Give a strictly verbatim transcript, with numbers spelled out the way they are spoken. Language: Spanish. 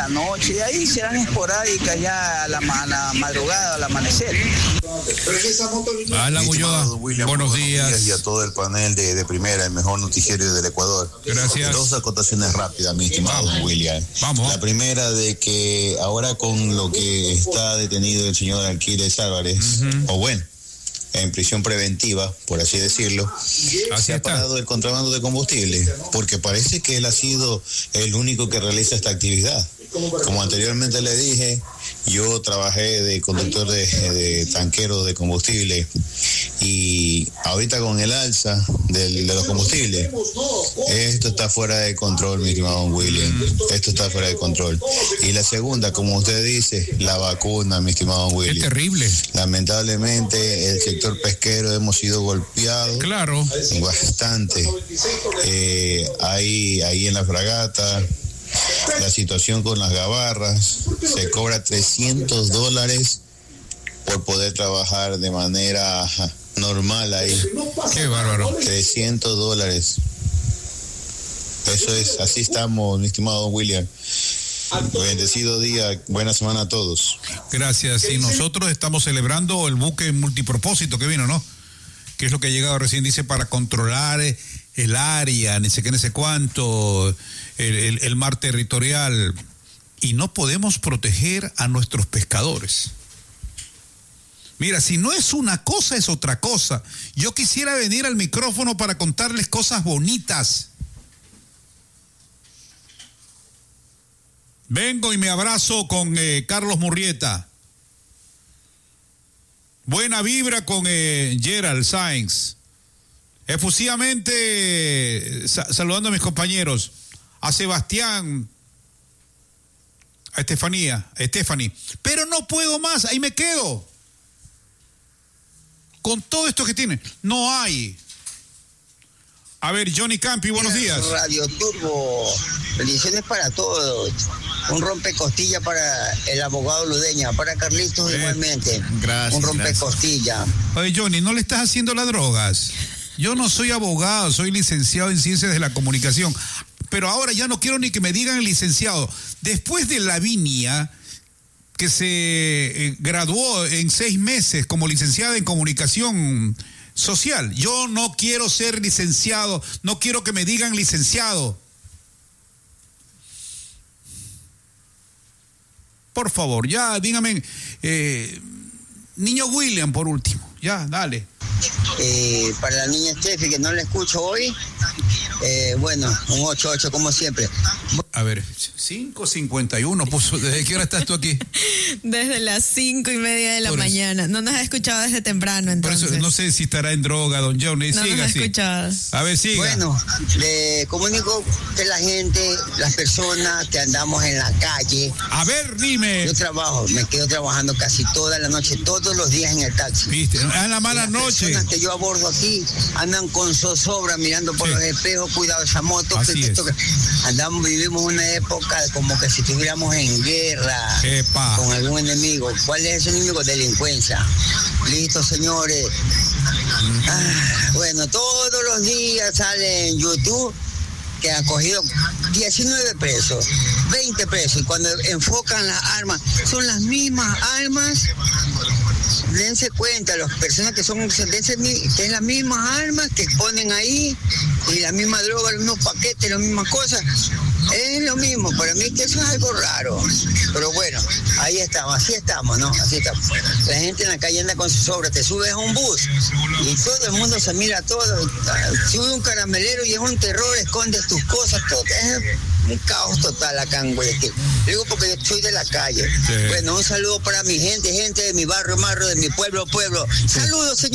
la noche, y ahí serán esporádicas ya a la, a la madrugada, al amanecer. Hola, William, buenos días. Y a todo el panel de, de primera, el mejor noticiero del Ecuador. Gracias. Dos acotaciones rápidas, mi estimado Vamos. William. Vamos. La primera, de que ahora con lo que está detenido el señor Alquiles Álvarez, uh-huh. o bueno, en prisión preventiva, por así decirlo, así se ha está. parado el contrabando de combustible, porque parece que él ha sido el único que realiza esta actividad. Como anteriormente le dije, yo trabajé de conductor de, de tanquero de combustible, y ahorita con el alza del, de los combustibles, esto está fuera de control, mi estimado William. Esto está fuera de control. Y la segunda, como usted dice, la vacuna, mi estimado William. Es terrible. Lamentablemente el sector pesquero hemos sido golpeados. Claro. Bastante. Eh, ahí, ahí en la fragata, la situación con las gabarras, se cobra trescientos dólares por poder trabajar de manera normal ahí. Qué bárbaro. trescientos dólares. Eso es, así estamos, mi estimado William. Bendecido día, buena semana a todos. Gracias. Y nosotros estamos celebrando el buque multipropósito que vino, ¿no? Que es lo que ha llegado recién, dice, para controlar el área, ni sé qué, ni sé cuánto, el, el, el mar territorial. Y no podemos proteger a nuestros pescadores. Mira, si no es una cosa, es otra cosa. Yo quisiera venir al micrófono para contarles cosas bonitas. Vengo y me abrazo con eh, Carlos Murrieta. Buena vibra con eh, Gerald Sainz. Efusivamente eh, sa- saludando a mis compañeros. A Sebastián. A Estefanía. A Stephanie. Pero no puedo más, ahí me quedo. Con todo esto que tiene. No hay. A ver, Johnny Campi, buenos días. Radio Turbo, bendiciones para todos. Un rompecostilla para el abogado Ludeña, para Carlitos eh, igualmente. Gracias. Un rompecostilla. Oye, Johnny, no le estás haciendo las drogas. Yo no soy abogado, soy licenciado en Ciencias de la Comunicación. Pero ahora ya no quiero ni que me digan licenciado. Después de Lavinia, que se eh, graduó en seis meses como licenciada en Comunicación Social. Yo no quiero ser licenciado, no quiero que me digan licenciado. Por favor, ya dígame, eh, niño William por último, ya, dale. Eh, para la niña Steffi, que no la escucho hoy, eh, bueno, un ocho ocho como siempre. A ver, cinco cincuenta y uno puso. ¿Desde qué hora estás tú aquí? Desde las cinco y media de la Por mañana. Eso. No nos ha escuchado desde temprano, entonces. Por eso no sé si estará en droga, don Johnny. No siga nos ha así. escuchado. A ver, siga. Bueno, le comunico que la gente, las personas que andamos en la calle. A ver, dime. Yo trabajo, me quedo trabajando casi toda la noche, todos los días en el taxi. Viste, a la mala Las noche. personas que yo abordo aquí andan con zozobra mirando por Sí. los espejos, cuidado esa moto. Así que, es. que, andamos, vivimos una época como que si estuviéramos en guerra Epa. con algún enemigo. ¿Cuál es ese enemigo? Delincuencia. Listo, señores. Ah, bueno, todos los días sale en YouTube que ha cogido diecinueve presos, veinte presos, y cuando enfocan las armas, son las mismas armas. Dense cuenta, las personas que son, dense, que es las mismas armas que ponen ahí, y la misma droga, los mismos paquetes, las mismas cosas. Es lo mismo, para mí que eso es algo raro. Pero bueno, ahí estamos, así estamos, ¿no? Así estamos. La gente en la calle anda con sus obras, te subes a un bus y todo el mundo se mira todo. Sube un caramelero y es un terror, escondes tus cosas, todo. Es un caos total acá en Guayaquil. Digo porque soy de la calle. Sí. Bueno, un saludo para mi gente, gente de mi barrio, marro, de mi pueblo, pueblo. Saludos, señor.